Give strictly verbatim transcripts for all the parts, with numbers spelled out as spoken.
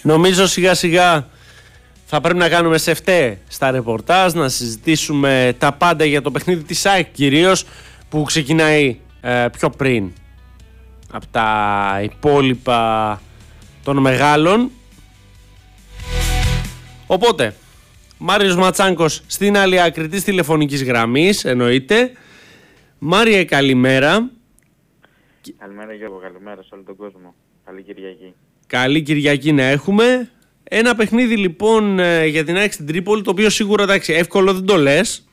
Νομίζω σιγά σιγά θα πρέπει να κάνουμε σεφτέ στα ρεπορτάζ, να συζητήσουμε τα πάντα για το παιχνίδι της ΑΕΚ κυρίως, που ξεκινάει ε, πιο πριν από τα υπόλοιπα των μεγάλων. Οπότε, Μάριος Ματσάνκος στην άλλη άκρη της τηλεφωνικής γραμμής, εννοείται. Μάριε, καλημέρα. Καλημέρα Γιώργο, καλημέρα σε όλο τον κόσμο. Καλή Κυριακή. Καλή Κυριακή να έχουμε. Ένα παιχνίδι λοιπόν για την ΑΕΚ στην Τρίπολη, το οποίο σίγουρα, εντάξει, εύκολο δεν το λες.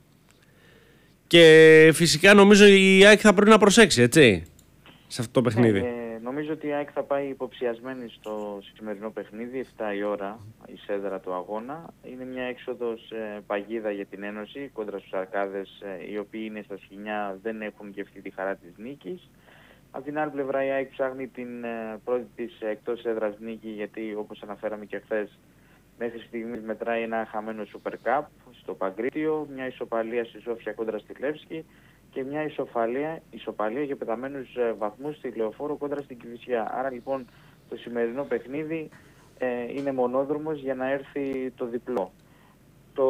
Και φυσικά νομίζω η ΑΕΚ θα πρέπει να προσέξει, έτσι, σε αυτό το παιχνίδι. Ναι, ε, νομίζω ότι η ΑΕΚ θα πάει υποψιασμένη στο σημερινό παιχνίδι, επτά η ώρα, η σέδρα του αγώνα. Είναι μια έξοδος ε, παγίδα για την Ένωση κόντρα στους Αρκάδες, ε, οι οποίοι είναι στα σκοινιά, δεν έχουν γευτεί τη χαρά της νίκης. Από την άλλη πλευρά η ΑΕΚ ψάχνει την ε, πρώτη της εκτός έδρας νίκη, γιατί όπως αναφέραμε και χθες, μέχρι στιγμής μετράει ένα χαμένο Super Cup στο Παγκρίτιο, μια ισοπαλία στη Σόφια κόντρα στη Λεύσκη και μια ισοπαλία, ισοπαλία για πεταμένους ε, βαθμούς στη Λεωφόρο κόντρα στην Κηφισιά. Άρα λοιπόν το σημερινό παιχνίδι ε, είναι μονόδρομος για να έρθει το διπλό. Το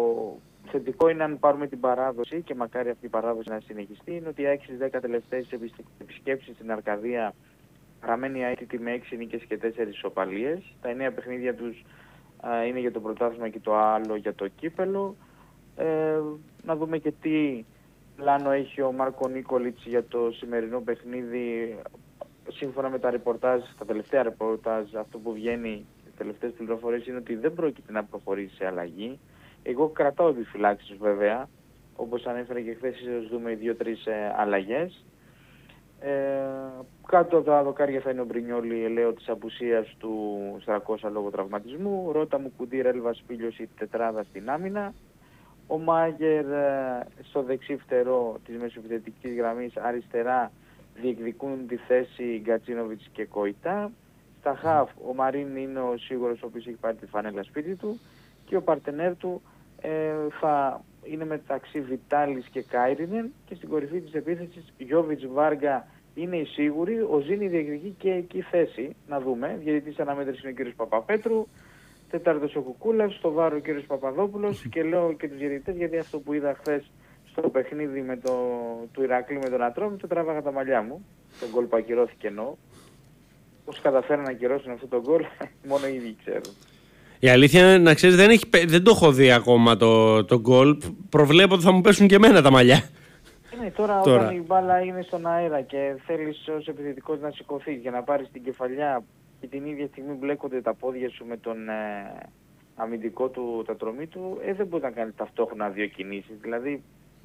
θετικό είναι, αν πάρουμε την παράδοση, και μακάρι αυτή η παράδοση να συνεχιστεί, είναι ότι η ΑΕΚ στις δέκα τελευταίες επισκέψεις στην Αρκαδία παραμένει αίτητη με έξι νίκες και τέσσερις ισοπαλίες. Τα εννέα παιχνίδια τους α, είναι για το πρωτάθλημα και το άλλο για το κύπελο. Ε, να δούμε και τι πλάνο έχει ο Μάρκο Νίκολιτς για το σημερινό παιχνίδι. Σύμφωνα με τα ρεπορτάζ, τα τελευταία ρεπορτάζ, αυτό που βγαίνει, οι τελευταίες πληροφορίες είναι ότι δεν πρόκειται να προχωρήσει σε αλλαγή. Εγώ κρατάω επιφυλάξεις βέβαια, όπως ανέφερα και χθες, ίσως δούμε δύο-τρεις ε, αλλαγές. Ε, κάτω από τα δοκάρια θα είναι ο Μπρινιόλι, ελέω της απουσίας του Στρακώσα λόγω τραυματισμού. Ρώτα μου Κουντή, Ρέλβα Σπίλιος, η τετράδα στην άμυνα. Ο Μάγερ ε, στο δεξί φτερό της μεσοεπιθετικής γραμμής, αριστερά διεκδικούν τη θέση Γκατσίνοβιτς και Κοϊτά. Στα χαφ ο Μαρίν είναι ο σίγουρος, ο οποίος έχει πάρει τη φανέλα σπίτι του. Και ο παρτενέρ του ε, θα είναι μεταξύ Βιτάλης και Κάιρινεν, και στην κορυφή της επίθεσης Γιώβιτς, Βάργα είναι οι σίγουροι. Ο Ζήνη διεκδικεί και εκεί θέση, να δούμε. Διαιτητής αναμέτρηση είναι ο κύριος Παπαπέτρου, τέταρτος ο Κουκούλας, στο βάρο ο κύριος Παπαδόπουλος. Και λέω και τους διαιτητές, γιατί αυτό που είδα χθες στο παιχνίδι με το, του Ηρακλή με τον Ατρόμη, το τράβαγα τα μαλλιά μου. Το γκολ που ακυρώθηκε εννοώ. Πώς καταφέραν να ακυρώσουν αυτό το γκολ, μόνο οι ίδιοι ξέρουν. Η αλήθεια είναι, να ξέρεις, δεν, έχει, δεν το έχω δει ακόμα το, το γκολ. Προβλέπω ότι θα μου πέσουν και εμένα τα μαλλιά. Ναι, τώρα, τώρα όταν η μπάλα είναι στον αέρα και θέλεις ως επιθετικός να σηκωθείς για να πάρεις την κεφαλιά και την ίδια στιγμή μπλέκονται τα πόδια σου με τον ε, αμυντικό του τατρωμή του, ε, δεν μπορεί να κάνει ταυτόχρονα δύο κινήσεις. Δηλαδή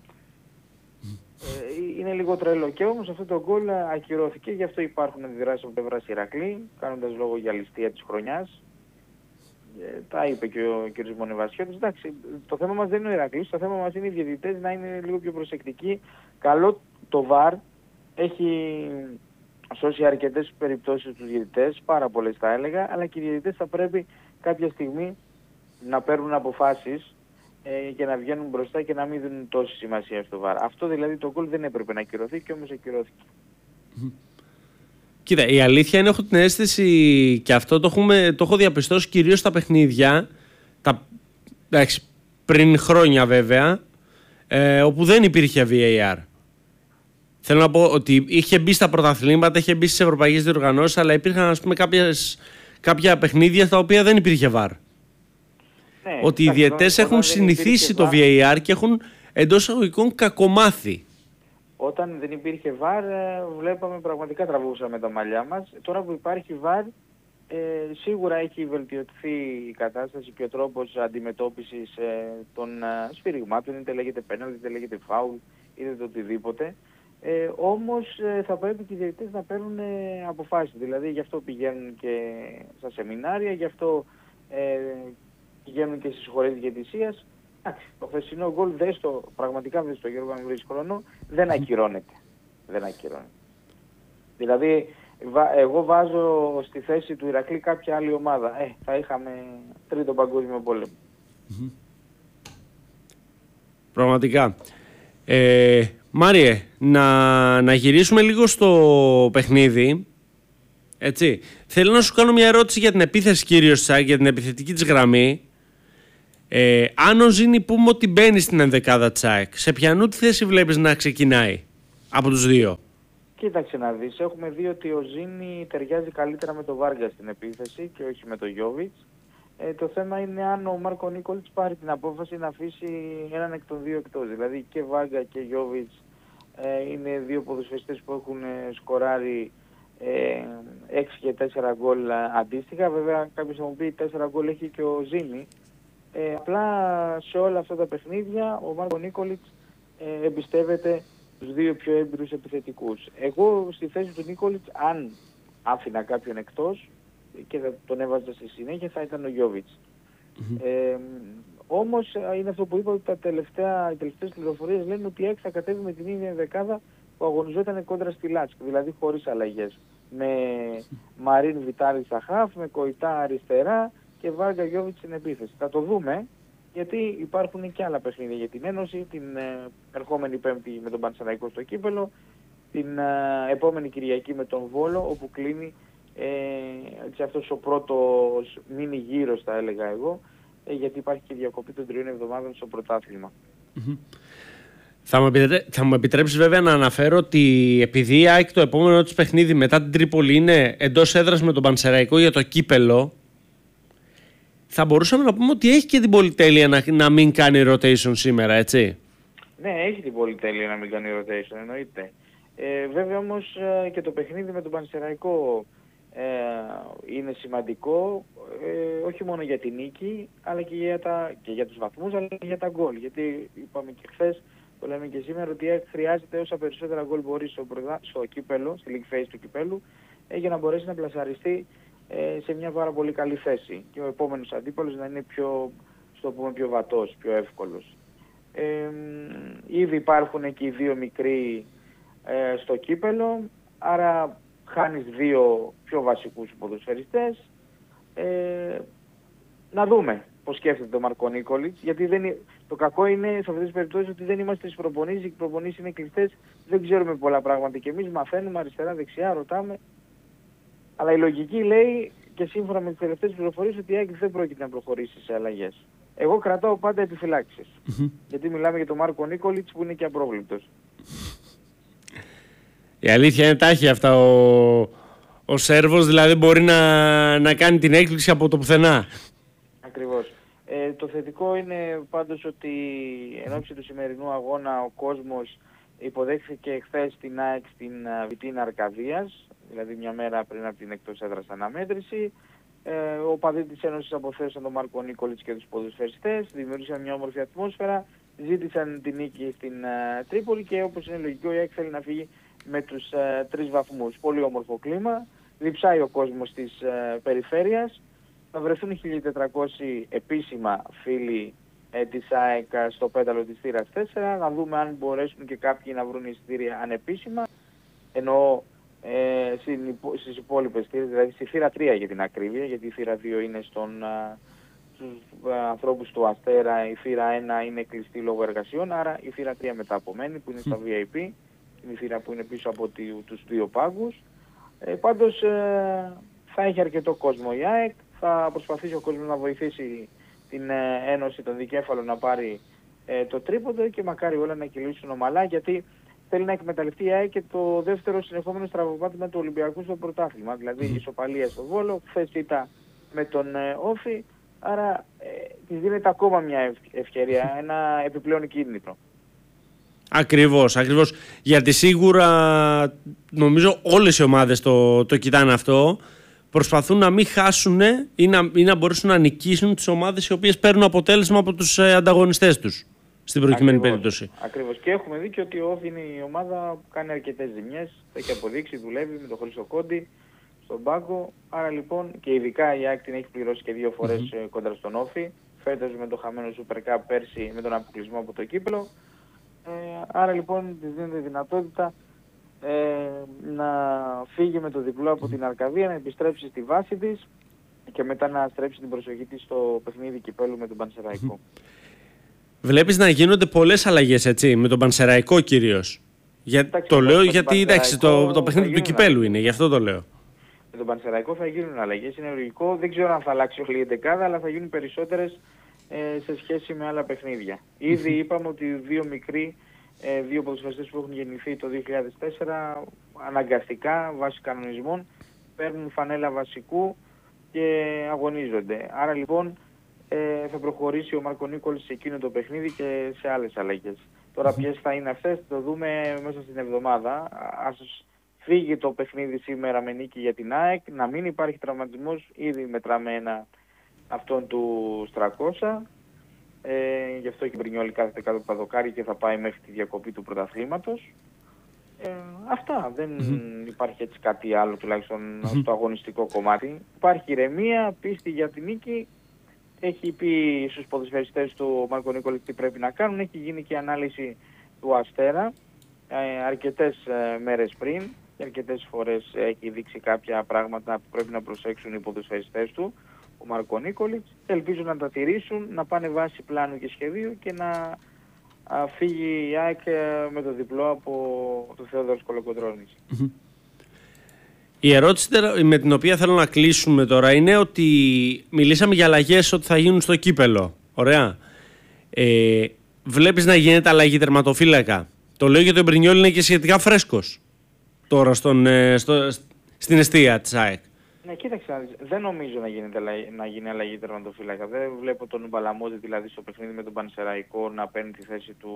ε, είναι λίγο τρελό. Και όμως αυτό το γκολ ακυρώθηκε, γι' αυτό υπάρχουν αντιδράσεις από πλευράς Ηρακλή, κάνοντας λόγο για ληστεία της χρονιάς. Ε, τα είπε και ο κ. Μονεβασιώτης. Εντάξει, το θέμα μας δεν είναι ο Ηρακλής, το θέμα μας είναι οι διαιτητές να είναι λίγο πιο προσεκτικοί. Καλό το βαρ έχει σώσει αρκετές περιπτώσεις τους διαιτητές, πάρα πολλές θα έλεγα, αλλά και οι διαιτητές θα πρέπει κάποια στιγμή να παίρνουν αποφάσεις ε, και να βγαίνουν μπροστά και να μην δίνουν τόση σημασία στο βαρ. Αυτό δηλαδή το γκολ δεν έπρεπε να ακυρωθεί και όμως ακυρώθηκε. Κοίτα, η αλήθεια είναι, έχω την αίσθηση, και αυτό το, έχουμε, το έχω διαπιστώσει κυρίως στα παιχνίδια, τα, εντάξει, πριν χρόνια βέβαια, ε, όπου δεν υπήρχε βι έι αρ. Θέλω να πω ότι είχε μπει στα πρωταθλήματα, είχε μπει στις ευρωπαϊκές διοργανώσεις, αλλά υπήρχαν, ας πούμε, κάποιες, κάποια παιχνίδια στα οποία δεν υπήρχε βαρ. Ναι, ότι οι διαιτές έχουν συνηθίσει το βι έι αρ και έχουν εντός εισαγωγικών κακομάθει. Όταν δεν υπήρχε βαρ, βλέπαμε, πραγματικά τραβούσαμε τα μαλλιά μας. Τώρα που υπάρχει βαρ, ε, σίγουρα έχει βελτιωθεί η κατάσταση και ο τρόπος αντιμετώπισης ε, των ε, σφυριγμάτων, είτε λέγεται πέναλτι, είτε λέγεται φάουλ, είτε το οτιδήποτε. Ε, όμως ε, θα πρέπει και οι διαιτητές να παίρνουν ε, αποφάσεις. Δηλαδή γι' αυτό πηγαίνουν και στα σεμινάρια, γι' αυτό ε, πηγαίνουν και στις σχολές διαιτησίας. Το χθεσινό γκολ, δες το, πραγματικά δες το Γιώργο, αν βρεις χρόνο, δεν ακυρώνεται. Δεν ακυρώνεται. Δηλαδή, εγώ βάζω στη θέση του Ηρακλή κάποια άλλη ομάδα. Ε, θα είχαμε τρίτο παγκόσμιο πόλεμο. Mm-hmm. Πραγματικά. Ε, Μάριε, να, να γυρίσουμε λίγο στο παιχνίδι, Έτσι. Θέλω να σου κάνω μια ερώτηση για την επίθεση κυρίως της ΑΕΚ, για την επιθετική της γραμμή. Ε, αν ο Ζήνη πούμε ότι μπαίνει στην ενδεκάδα της ΑΕΚ, σε ποιανού τη θέση βλέπεις να ξεκινάει από τους δύο? Κοίταξε να δεις, έχουμε δει ότι ο Ζήνη ταιριάζει καλύτερα με τον Βάργα στην επίθεση και όχι με τον Γιόβιτς. Ε, το θέμα είναι αν ο Μάρκο Νίκολιτς πάρει την απόφαση να αφήσει έναν εκ των δύο εκτός. Δηλαδή και Βάγκα και Γιόβιτς ε, είναι δύο ποδοσφαιριστές που έχουν ε, σκοράρει ε, έξι και τέσσερα γκολ αντίστοιχα. Βέβαια κάποιος θα μου πει τέσσερα γκολ έχει και ο Ζήνη. Ε, απλά σε όλα αυτά τα παιχνίδια ο Μάρκο Νίκολιτς ε, εμπιστεύεται τους δύο πιο έμπειρους επιθετικούς. Εγώ στη θέση του Νίκολιτς, αν άφηνα κάποιον εκτός και τον έβαζα στη συνέχεια, θα ήταν ο Γιόβιτς. Mm-hmm. Ε, όμως είναι αυτό που είπα, ότι τα τελευταία, οι τελευταίες πληροφορίες λένε ότι η ΑΕΚ θα κατέβει με την ίδια δεκάδα που αγωνιζόταν κόντρα στη Λάτσκ, δηλαδή χωρίς αλλαγές. Με Μαρίν Βιτάρη στα χαφ, με Κοϊτά αριστερά και Βάργα Γιόβιτς στην επίθεση. Θα το δούμε, γιατί υπάρχουν και άλλα παιχνίδια για την Ένωση, την ε, ερχόμενη Πέμπτη με τον Πανσεραϊκό στο Κύπελλο, την ε, επόμενη Κυριακή με τον Βόλο, όπου κλείνει ε, έτσι, αυτός ο πρώτος μίνι γύρος, θα έλεγα εγώ, ε, γιατί υπάρχει και διακοπή των τριών εβδομάδων στο πρωτάθλημα. Mm-hmm. Θα μου, επιτρέ... θα μου επιτρέψεις βέβαια να αναφέρω ότι επειδή η ΑΕΚ το επόμενο της παιχνίδι μετά την Τρίπολη είναι εντός έδρας με τον Πανσεραϊκό για το Κύπελλο, θα μπορούσαμε να πούμε ότι έχει και την πολυτέλεια να, να μην κάνει rotation σήμερα, έτσι? Ναι, έχει την πολυτέλεια να μην κάνει rotation, εννοείται. Ε, βέβαια όμως ε, και το παιχνίδι με τον Πανσεραϊκό ε, είναι σημαντικό, ε, όχι μόνο για την νίκη, αλλά και για, τα, και για τους βαθμούς, αλλά και για τα γκολ. Γιατί είπαμε και χθες, το λέμε και σήμερα, ότι χρειάζεται όσα περισσότερα γκολ μπορεί στο, στο κύπελλο, στη league phase του κυπέλλου, ε, για να μπορέσει να πλασαριστεί σε μια πάρα πολύ καλή θέση και ο επόμενος αντίπαλος να είναι πιο, στο πούμε, πιο βατός, πιο εύκολος. Ε, ήδη υπάρχουν και οι δύο μικροί ε, στο κύπελλο, άρα χάνεις δύο πιο βασικούς ποδοσφαιριστές. Ε, να δούμε πώς σκέφτεται ο Μάρκο Νίκολιτς, γιατί δεν είναι, το κακό είναι σε αυτές τις περιπτώσεις ότι δεν είμαστε στις προπονήσεις, οι προπονήσεις είναι κλειστές, δεν ξέρουμε πολλά πράγματα και εμείς μαθαίνουμε αριστερά, δεξιά, ρωτάμε. Αλλά η λογική λέει και σύμφωνα με τις τελευταίες πληροφορίες ότι η ΑΕΚ δεν πρόκειται να προχωρήσει σε αλλαγές. Εγώ κρατάω πάντα επιφυλάξεις. Mm-hmm. Γιατί μιλάμε για τον Μάρκο Νίκολιτς που είναι και απρόβλεπτος. Η αλήθεια είναι τάχει αυτά. Ο, ο Σέρβος δηλαδή μπορεί να, να κάνει την έκπληξη από το πουθενά. Ακριβώς. Ε, το θετικό είναι πάντως ότι εν ώψη του σημερινού αγώνα ο κόσμος υποδέχθηκε χθες την ΑΕΚ στην Βιτίνα Αρκαδίας, δηλαδή μια μέρα πριν από την εκτός έδρας αναμέτρηση. Ε, ο παδί της Ένωσης αποθέωσαν τον Μάρκο Νίκολιτς και τους ποδοσφαιριστές, δημιούργησαν μια όμορφη ατμόσφαιρα, ζήτησαν την νίκη στην uh, Τρίπολη και όπως είναι λογικό η ΑΕΚ θέλει να φύγει με τους uh, τρεις βαθμούς. Πολύ όμορφο κλίμα, διψάει ο κόσμος της uh, περιφέρειας, θα βρεθούν χίλια τετρακόσιοι επίσημα φίλοι ε, της ΑΕΚ στο πέταλο της θύρας τέσσερα, να δούμε αν μπορέσουν και κάποιοι να βρουν εισιτήρια ανεπίσημα, εννοώ Ε, στις υπόλοιπες θύρες, δηλαδή στη θύρα τρία για την ακρίβεια, γιατί η θύρα δύο είναι στον, α, στους α, ανθρώπους του Αστέρα, η θύρα ένα είναι κλειστή λόγω εργασιών, άρα η θύρα τρία μεταπομένη που είναι στα βι άι πι, είναι η θύρα που είναι πίσω από τη, τους δύο πάγκους. Ε, πάντως ε, θα έχει αρκετό κόσμο η ΑΕΚ, θα προσπαθήσει ο κόσμος να βοηθήσει την ε, Ένωση των Δικέφαλων να πάρει ε, το τρίποντο και μακάρι όλα να κυλήσουν ομαλά, γιατί θέλει να εκμεταλλευτεί η ΑΕΚ και το δεύτερο συνεχόμενο στραβοπάτημα του Ολυμπιακού στο πρωτάθλημα. Δηλαδή η ισοπαλία στο Βόλο, χθες ήταν με τον ε, Όφη, άρα ε, της δίνεται ακόμα μια ευκαιρία, ένα επιπλέον κίνητρο. Ακριβώς, ακριβώς. Γιατί σίγουρα νομίζω όλες οι ομάδες το, το κοιτάνε αυτό. Προσπαθούν να μην χάσουν ή να, ή να μπορέσουν να νικήσουν τις ομάδες οι οποίες παίρνουν αποτέλεσμα από τους ε, ανταγωνιστές τους. Στην προκειμένη Ακριβώς, περίπτωση. Ακριβώς. Και έχουμε δει και ότι ο Όφη είναι η ομάδα που κάνει αρκετές ζημιές. Το έχει αποδείξει, δουλεύει με τον Χρυσοκόντι στον πάγκο. Άρα λοιπόν και ειδικά η ΑΕΚ την έχει πληρώσει και δύο φορές mm-hmm. κοντά στον Όφη. Φέτος με το χαμένο Super Cup, πέρσι με τον αποκλεισμό από το κύπελλο. Ε, άρα λοιπόν της δίνεται δυνατότητα ε, να φύγει με το διπλό από την Αρκαδία, να επιστρέψει στη βάση της και μετά να στρέψει την προσοχή της στο παιχνίδι κυπέλλου με τον Πανσεραϊκό. Mm-hmm. Βλέπεις να γίνονται πολλές αλλαγές, έτσι, με τον Πανσεραϊκό κυρίως. Για, εντάξει, το λέω γιατί εντάξει, το, το παιχνίδι του κυπέλλου είναι, γι' αυτό το λέω. Με τον Πανσεραϊκό θα γίνουν αλλαγές. Είναι λογικό. Δεν ξέρω αν θα αλλάξει όλη η εντεκάδα, αλλά θα γίνουν περισσότερες ε, σε σχέση με άλλα παιχνίδια. Ήδη είπαμε ότι δύο μικροί, ε, δύο ποδοσφαιριστές που έχουν γεννηθεί το δύο χιλιάδες τέσσερα, αναγκαστικά βάσει κανονισμών, παίρνουν φανέλα βασικού και αγωνίζονται. Άρα λοιπόν ε, θα προχωρήσει ο Μάρκο Νίκολης σε εκείνο το παιχνίδι και σε άλλες αλλαγές. Τώρα ποιες θα είναι αυτές, το δούμε μέσα στην εβδομάδα. Ας φύγει το παιχνίδι σήμερα με νίκη για την ΑΕΚ, να μην υπάρχει τραυματισμός, ήδη μετράμε ένα αυτόν του Στρακόσα. Ε, γι' αυτό και Μπρινιόλι κάθεται κάτω από το παδοκάρι και θα πάει μέχρι τη διακοπή του πρωταθλήματος. Ε, αυτά. Δεν mm-hmm. υπάρχει έτσι κάτι άλλο τουλάχιστον mm-hmm. στο αγωνιστικό κομμάτι. Υπάρχει ηρεμία, πίστη για την νίκη. Έχει πει στους ποδοσφαιριστές του ο Μάρκο Νίκολη τι πρέπει να κάνουν. Έχει γίνει και ανάλυση του Αστέρα ε, αρκετές ε, μέρες πριν. Και αρκετές φορές έχει δείξει κάποια πράγματα που πρέπει να προσέξουν οι ποδοσφαιριστές του, ο Μάρκο Νίκολιτς. Ελπίζω να τα τηρήσουν, να πάνε βάση πλάνου και σχεδίου και να α, φύγει η ΑΕΚ με το διπλό από τον Θεόδωρο Κολοκοντρώνης. Mm-hmm. Η ερώτηση με την οποία θέλω να κλείσουμε τώρα είναι ότι μιλήσαμε για αλλαγές ότι θα γίνουν στο κύπελο. Ωραία. Ε, βλέπεις να γίνεται αλλαγή τερματοφύλακα. Το λέω γιατί ο Μπρινιόλι είναι και σχετικά φρέσκος τώρα στον, στο, στην εστία της ΑΕΚ. Ναι, κοίταξε, δεν νομίζω να, γίνεται, να γίνει αλλαγή τερματοφύλακα. Δεν βλέπω τον Μπαλαμότη δηλαδή στο παιχνίδι με τον Πανσεραϊκό να παίρνει τη θέση του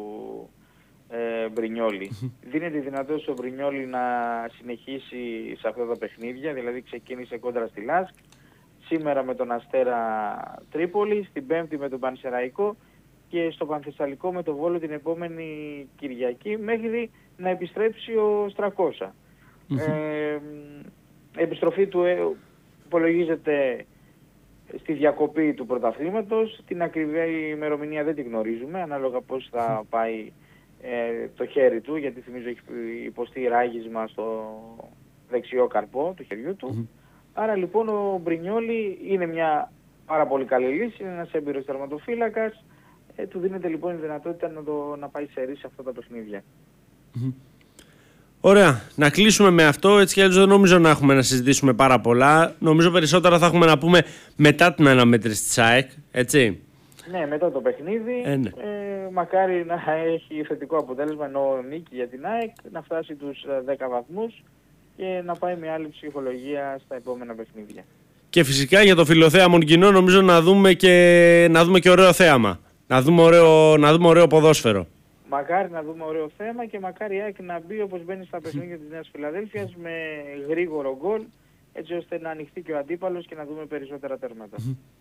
ε, Μπρινιόλι. Δίνεται η δυνατότητα στον Μπρινιόλι να συνεχίσει σε αυτά τα παιχνίδια, δηλαδή ξεκίνησε κόντρα στη Λάσκ, σήμερα με τον Αστέρα Τρίπολη, στην Πέμπτη με τον Πανσεραϊκό και στο Πανθεσσαλικό με τον Βόλο την επόμενη Κυριακή, μέχρι να επιστρέψει ο Στρακόσα. Ε, επιστροφή του ε, υπολογίζεται στη διακοπή του πρωταθλήματος. Την ακριβή ημερομηνία δεν την γνωρίζουμε, ανάλογα πώς θα πάει ε, το χέρι του, γιατί θυμίζω έχει υποστεί ράγισμα στο δεξιό καρπό του χεριού του. Mm-hmm. Άρα λοιπόν ο Μπρινιόλι είναι μια πάρα πολύ καλή λύση, είναι ένας έμπειρος τερματοφύλακας. Ε, του δίνεται λοιπόν η δυνατότητα να, το, να πάει σε ρί σε αυτά τα παιχνίδια. Mm-hmm. Ωραία. Να κλείσουμε με αυτό. Έτσι κι αλλιώς δεν νομίζω να έχουμε να συζητήσουμε πάρα πολλά. Νομίζω περισσότερα θα έχουμε να πούμε μετά την αναμέτρηση της ΑΕΚ. Έτσι. Ναι, μετά το παιχνίδι. Ε, ναι. ε, μακάρι να έχει θετικό αποτέλεσμα, ενώ νίκη για την ΑΕΚ, να φτάσει τους δέκα βαθμούς και να πάει με άλλη ψυχολογία στα επόμενα παιχνίδια. Και φυσικά για το φιλοθέαμον κοινό νομίζω να δούμε και, να δούμε και ωραίο θέαμα. Να δούμε ωραίο, να δούμε ωραίο ποδόσφαιρο. Μακάρι να δούμε ωραίο θέμα και μακάρι η ΑΕΚ να μπει όπως μπαίνει στα παιχνίδια της Νέας Φιλαδέλφειας με γρήγορο γκολ, έτσι ώστε να ανοιχτεί και ο αντίπαλος και να δούμε περισσότερα τέρματα.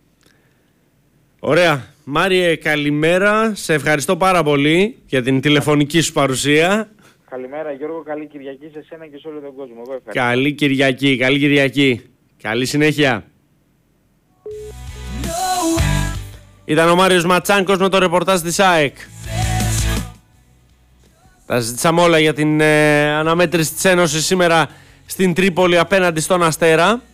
Ωραία. Μάριε, καλημέρα. Σε ευχαριστώ πάρα πολύ για την τηλεφωνική σου παρουσία. Καλημέρα Γιώργο, καλή Κυριακή σε σένα και σε όλο τον κόσμο. Εγώ ευχαριστώ. Καλή Κυριακή, καλή Κυριακή. Καλή συνέχεια. Ήταν ο Μάριος Ματσάνκος με το ρεπορτάζ της ΑΕΚ. Τα συζητήσαμε όλα για την ε, αναμέτρηση της Ένωσης σήμερα στην Τρίπολη απέναντι στον Αστέρα.